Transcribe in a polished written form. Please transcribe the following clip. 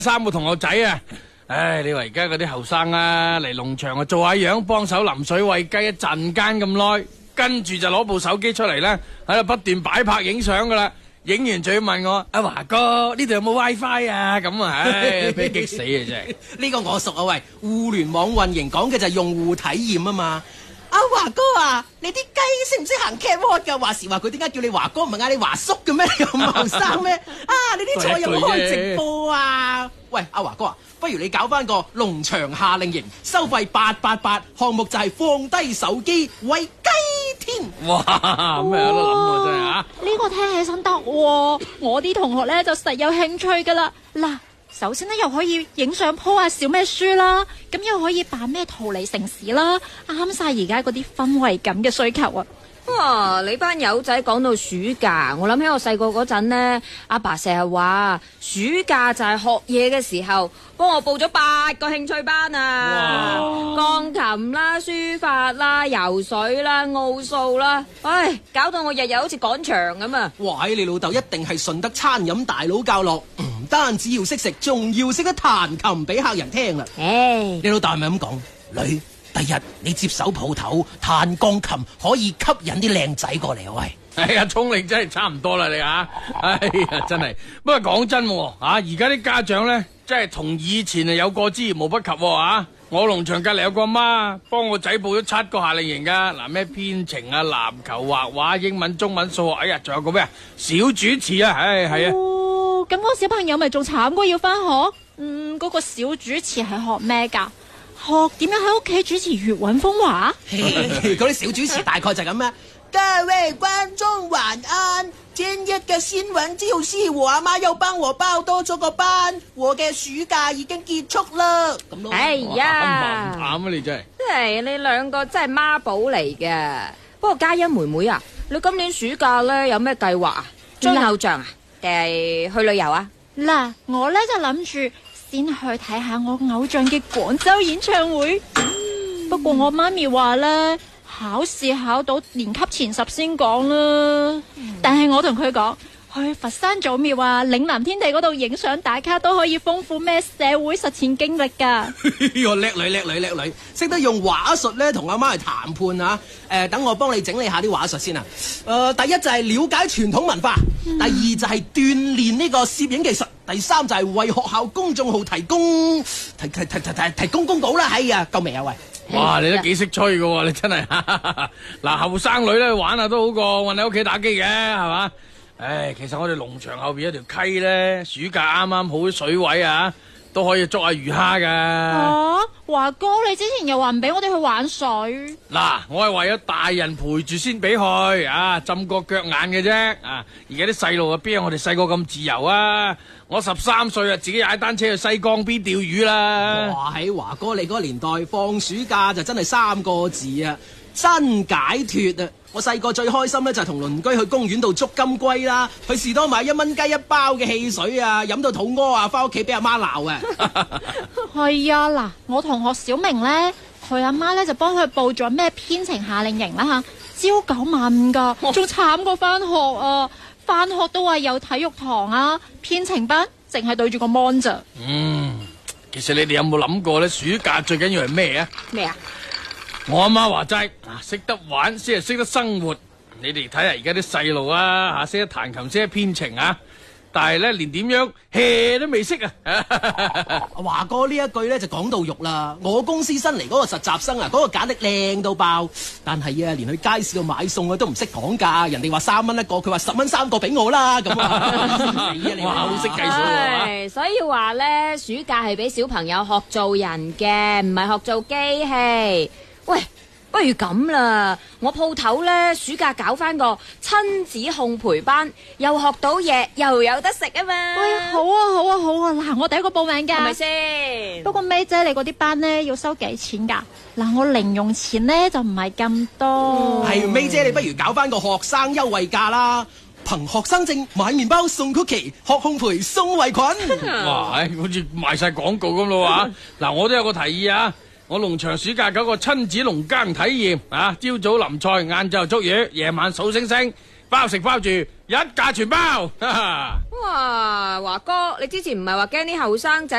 3個同學仔啊！唉，你話而家嗰啲後生啊，嚟農場啊做下樣，幫手淋水餵雞一陣間咁耐，跟住就攞部手機出嚟啦，喺度不斷擺拍影相噶啦，影完仲要問我阿華哥呢度有冇 WiFi 啊？咁啊，唉，俾激死啊真係！ 呢個我熟啊喂，互聯網運營講嘅就係用戶體驗啊嘛。阿華哥啊，你啲雞識唔識行 catwalk 㗎？話時話佢點解叫你華哥唔係嗌你華叔嘅咩？你咁後生咩？啊，你啲菜有冇開直播啊？喂，阿華哥啊，不如你搞翻個農場夏令營，收費888，項目就係放低手機餵雞添。 哇，咩有得諗喎真係啊！ 呢個聽起身得喎，我啲同學咧就實有興趣噶啦。嗱，首先咧又可以影相 po 下小咩書啦，咁又可以扮咩逃離城市啦，啱晒而家嗰啲氛圍感嘅需求啊！ 哇！你班友仔講到暑假，我諗起我細個嗰陣呢，阿爸成日話暑假就係學嘢嘅時候，幫我報咗8個興趣班啊！鋼琴啦、書法啦、游水啦、奧數啦，唉，搞到我日日好似趕場咁啊！ 哇！你老豆一定係順德餐飲大佬教落，唔單止要識食，仲要識得彈琴俾客人聽啦。你老豆係咪咁講？女？第日你接手鋪頭彈鋼琴，可以吸引啲靚仔過嚟啊！喂， 哎呀，聰力真係差唔多啦你啊！哎呀，真係。不過講真喎，而家啲家長咧，真係同以前啊有過之而無不及喎。我農場隔籬有個阿媽幫我仔報咗7個夏令營噶，嗱咩編程啊、籃球、畫畫、英文、中文、數學，哎呀，仲有個咩啊小主持啊，唉係啊。 哦，咁個小朋友咪仲慘過要翻學？嗰個小主持係學咩噶？學點樣喺屋企主持粵韻風華？ 嗰啲小主持大概就咁啦。各位觀眾晚安，今日嘅新聞就是我阿媽又幫我報多咗個班，我嘅暑假已經結束啦。咁咯。 哎呀， 慘啊你真係！ 真係你兩個真係孖寶嚟嘅。不過嘉欣妹妹啊，你今年暑假咧有咩計劃啊？追偶像啊，定係去旅遊啊？ 嗱，我咧就諗住先去睇下我偶像嘅廣州演唱會。不過我媽咪話咧，考試考到年級前10先講啦。但係我同佢講，去佛山祖廟啊、嶺南天地嗰度影相打卡都可以豐富咩社會實踐經歷噶。 叻女，識得用話術咧同阿媽去談判啊！等我幫你整理下啲話術先啊。第一就係了解傳統文化，第二就係鍛煉呢個攝影技術，第三就係為學校公眾號提供公稿啦。哎呀，夠未啊喂？ 哇，你都幾識吹噶喎，你真係。嗱，後生女咧玩下都好過韞喺屋企打機嘅，係嘛？唉，其實我哋農場後邊一條溪咧，暑假啱啱好啲水位啊，都可以捉下魚蝦噶。 華哥，你之前又話唔俾我哋去玩水。 嗱，我係為咗大人陪住先俾去啊，浸過腳眼嘅啫。而家啲細路啊，邊有我哋細個咁自由啊？我13歲啊，自己踩單車去西江邊釣魚啦。 哇，喺華哥你嗰個年代放暑假就真係3個字啊，真解脫啊！我細個最開心咧就係同鄰居去公園度捉金龜啦，去士多買1蚊雞1包嘅汽水啊，飲到肚屙啊，翻屋企俾阿媽鬧啊！ 係啊，嗱，我同學小明咧，佢阿媽咧就幫佢報咗咩編程夏令營啦吓，朝9晚5噶，仲慘過翻學啊！翻學都話有體育堂啊，編程班淨係對住個 mon 咋。 其實你哋有冇諗過咧？暑假最緊要係咩啊？ 咩啊？ 我阿媽話齋，識得玩先係識得生活。你哋睇下而家啲細路啊，識得彈琴，識得編程啊，但係咧連點樣 hea 都未識啊！ 華哥呢一句咧就講到肉啦。我公司新嚟嗰個實習生啊，嗰個簡歷靚到爆，但係啊連去街市度買餸啊都唔識講價，人哋話3蚊一個，佢話10蚊3個俾我啦咁啊！你哇，好識計數啊！ 所以話咧，暑假係俾小朋友學做人嘅，唔係學做機器。喂，不如咁啦，我鋪頭咧暑假搞翻個親子烘焙班，又學到嘢，又有得食啊嘛！ 喂，好啊，嗱，我第一個報名噶， 係咪先？ 不過May姐你嗰啲班咧要收幾錢噶？嗱，我零用錢咧就唔係咁多。 係May姐，你不如搞翻個學生優惠價啦，憑學生證買麵包送 cookie， 學烘焙送圍裙。 哇，好似賣晒廣告咁咯喎！嗱，我都有個提議啊。我農場暑假搞個親子農耕體驗啊！朝早淋菜，晏晝捉魚，夜晚數星星，包食包住，日一價全包。哈哈哇，華哥，你之前唔係話驚啲後生仔